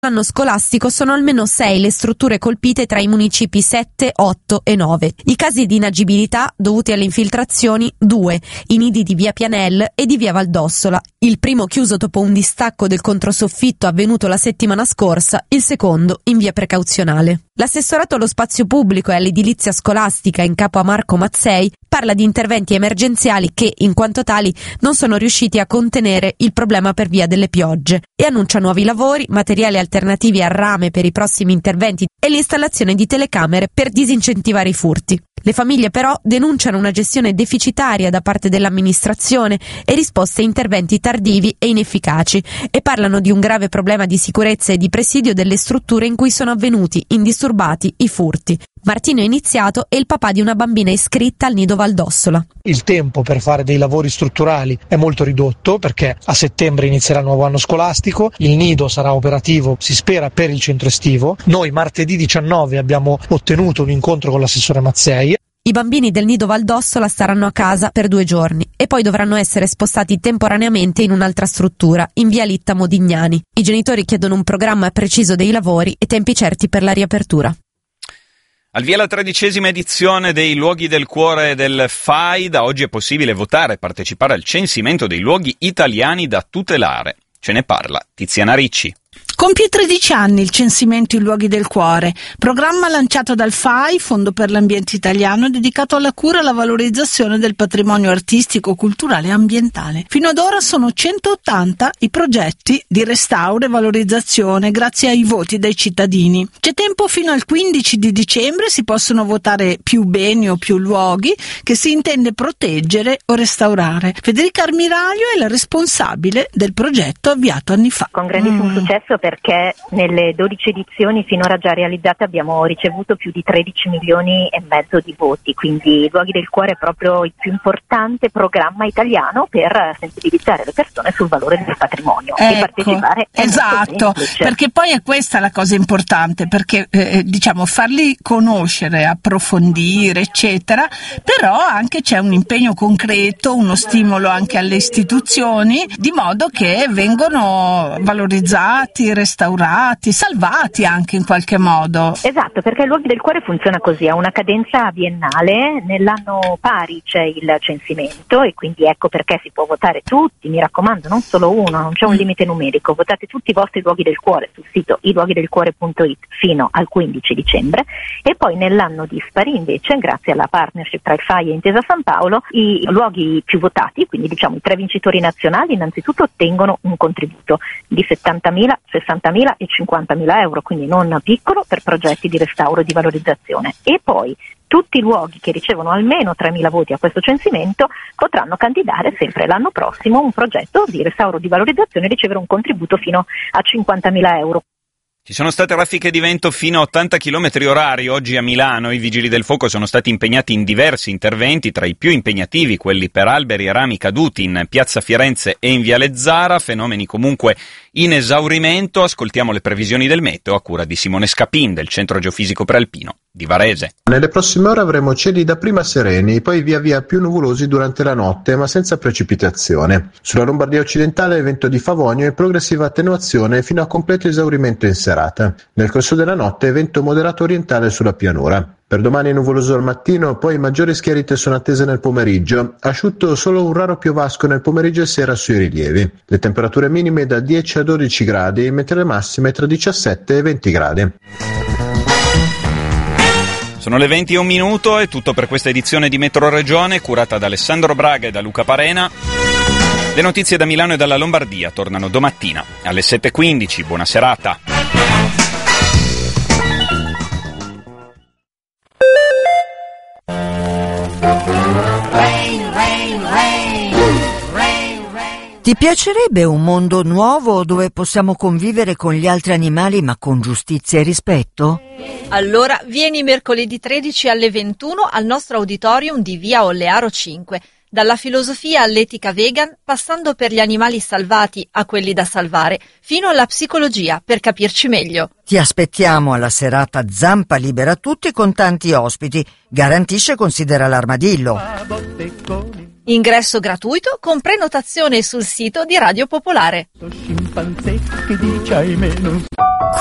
L'anno scolastico sono almeno 6 le strutture colpite tra i municipi 7, 8 e 9. I casi di inagibilità dovuti alle infiltrazioni 2, i nidi di via Pianel e di via Valdossola. Il primo chiuso dopo un distacco del controsoffitto avvenuto la settimana scorsa, il secondo in via Precauzionale. L'assessorato allo spazio pubblico e all'edilizia scolastica in capo a Marco Mazzei parla di interventi emergenziali che, in quanto tali, non sono riusciti a contenere il problema per via delle piogge e annuncia nuovi lavori, materiali alternativi a rame per i prossimi interventi e l'installazione di telecamere per disincentivare i furti. Le famiglie però denunciano una gestione deficitaria da parte dell'amministrazione e risposte a interventi tardivi e inefficaci e parlano di un grave problema di sicurezza e di presidio delle strutture in cui sono avvenuti indisturbati i furti. Martino è iniziato è il papà di una bambina iscritta al nido Valdossola. Il tempo per fare dei lavori strutturali è molto ridotto perché a settembre inizierà il nuovo anno scolastico, il nido sarà operativo, si spera, per il centro estivo. Noi martedì 19 abbiamo ottenuto un incontro con l'assessore Mazzei. I bambini del nido Valdossola staranno a casa per 2 giorni e poi dovranno essere spostati temporaneamente in un'altra struttura, in via Litta Modignani. I genitori chiedono un programma preciso dei lavori e tempi certi per la riapertura. Al via la 13ª edizione dei Luoghi del Cuore del FAI. Da oggi è possibile votare e partecipare al censimento dei luoghi italiani da tutelare. Ce ne parla Tiziana Ricci. Compie 13 anni il censimento I Luoghi del Cuore, programma lanciato dal FAI, Fondo per l'Ambiente Italiano, dedicato alla cura e alla valorizzazione del patrimonio artistico, culturale e ambientale. Fino ad ora sono 180 i progetti di restauro e valorizzazione grazie ai voti dei cittadini. C'è tempo fino al 15 di dicembre, si possono votare più beni o più luoghi che si intende proteggere o restaurare. Federica Armiraglio è la responsabile del progetto avviato anni fa. Con grandissimo successo, perché nelle 12 edizioni finora già realizzate abbiamo ricevuto più di 13 milioni e mezzo di voti, quindi Luoghi del Cuore è proprio il più importante programma italiano per sensibilizzare le persone sul valore del patrimonio e partecipare. Esatto, perché poi è questa la cosa importante, perché farli conoscere, approfondire, eccetera, però anche c'è un impegno concreto, uno stimolo anche alle istituzioni, di modo che vengono valorizzati, restaurati, salvati anche in qualche modo. Esatto, perché Luoghi del Cuore funziona così, ha una cadenza biennale, nell'anno pari c'è il censimento e quindi ecco perché si può votare tutti, mi raccomando, non solo uno, non c'è un limite numerico, votate tutti i vostri Luoghi del Cuore sul sito iluoghidelcuore.it fino al 15 dicembre e poi nell'anno dispari invece, grazie alla partnership tra il FAI e Intesa San Paolo, i luoghi più votati, quindi diciamo i 3 vincitori nazionali, innanzitutto ottengono un contributo di 70.000, 60.000 e 50.000 euro, quindi non piccolo, per progetti di restauro e di valorizzazione. E poi tutti i luoghi che ricevono almeno 3.000 voti a questo censimento potranno candidare sempre l'anno prossimo un progetto di restauro e di valorizzazione e ricevere un contributo fino a 50.000 euro. Ci sono state raffiche di vento fino a 80 km/h oggi a Milano. I vigili del fuoco sono stati impegnati in diversi interventi, tra i più impegnativi quelli per alberi e rami caduti in piazza Firenze e in viale Zara, fenomeni comunque in esaurimento. Ascoltiamo le previsioni del meteo a cura di Simone Scapin del Centro Geofisico Prealpino di Varese. Nelle prossime ore avremo cieli dapprima sereni, poi via via più nuvolosi durante la notte, ma senza precipitazione. Sulla Lombardia occidentale vento di Favonio e progressiva attenuazione fino a completo esaurimento in serata. Nel corso della notte vento moderato orientale sulla pianura. Per domani nuvoloso al mattino, poi maggiori schiarite sono attese nel pomeriggio. Asciutto solo un raro piovasco nel pomeriggio e sera sui rilievi. Le temperature minime da 10 a 12 gradi, mentre le massime tra 17 e 20 gradi. Sono le 20:01, è tutto per questa edizione di Metro Regione, curata da Alessandro Braga e da Luca Parena. Le notizie da Milano e dalla Lombardia tornano domattina alle 7:15. Buona serata. Ti piacerebbe un mondo nuovo dove possiamo convivere con gli altri animali ma con giustizia e rispetto? Allora vieni mercoledì 13 alle 21 al nostro auditorium di via Ollearo 5. dalla filosofia all'etica vegan, passando per gli animali salvati a quelli da salvare, fino alla psicologia per capirci meglio. Ti aspettiamo alla serata Zampa Libera Tutti con tanti ospiti. Garantisce Considera l'Armadillo. Ingresso gratuito con prenotazione sul sito di Radio Popolare.